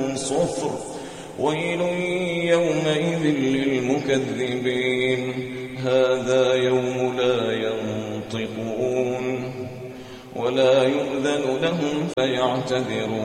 صفر ويل يومئذ للمكذبين هذا يوم لا ينطقون ولا يؤذن لهم فيعتذرون